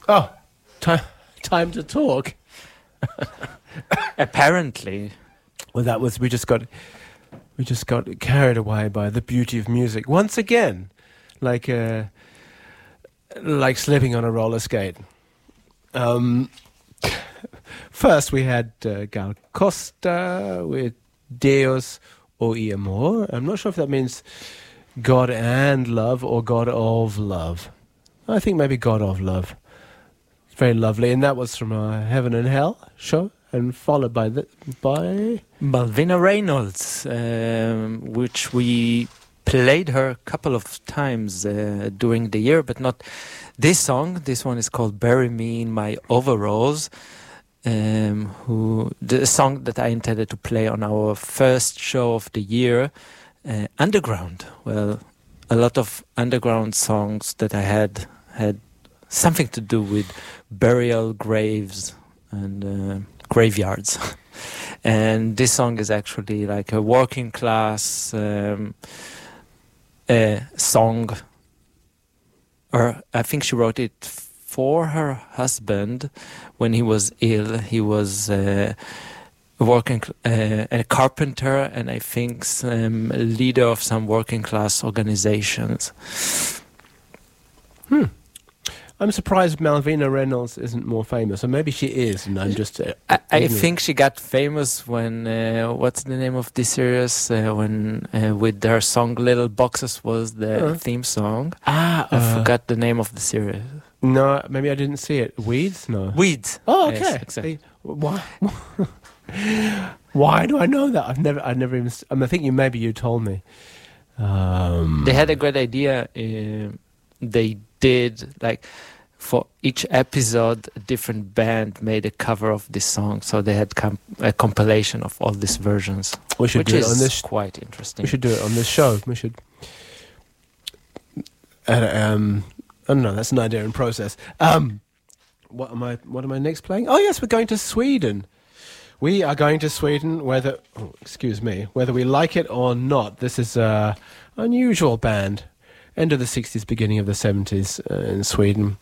Oh, time to talk. Apparently. Well, that was we just got carried away by the beauty of music once again, like slipping on a roller skate. First, we had Gal Costa with Deus o Amor. I'm not sure if that means God and love or God of love. I think maybe God of love. It's very lovely, and that was from Heaven and Hell show, and followed by Malvina Reynolds, which we played her a couple of times during the year, but not this song. This one is called Bury Me in My Overalls, the song that I intended to play on our first show of the year, Underground. Well, a lot of underground songs that I had something to do with burial graves and graveyards. And this song is actually like a working class song, or I think she wrote it for her husband when he was ill. He was working a carpenter, and I think leader of some working class organizations. I'm surprised Malvina Reynolds isn't more famous, or maybe she is, and I'm just... I think she got famous when, what's the name of this series? When with their song Little Boxes was the theme song. I forgot the name of the series. No, maybe I didn't see it. Weeds? No. Weeds. Oh, okay. Yes, exactly. Why? Why do I know that? I've never even... I think maybe you told me. They had a great idea. They did, like, for each episode, a different band made a cover of this song. So they had a compilation of all these versions. We should do it on this. Quite interesting. We should do it on this show. We should. I don't know. That's an idea in process. What am I next playing? Oh yes, we're going to Sweden. We are going to Sweden, whether we like it or not. This is an unusual band. End of the 60s, beginning of the 70s in Sweden.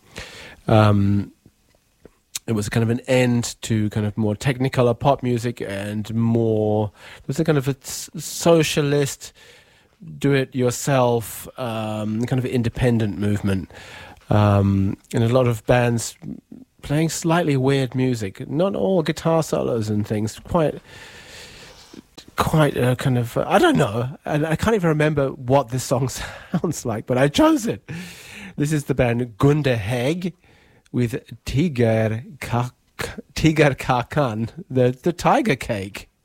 It was kind of an end to kind of more Technicolor pop music and more... It was a kind of a socialist, do-it-yourself, kind of independent movement. And a lot of bands playing slightly weird music. Not all guitar solos and things. Quite kind of, I don't know, and I can't even remember what this song sounds like, but I chose it. This is the band Gunde Hägg with Tiger Kakan, the tiger cake.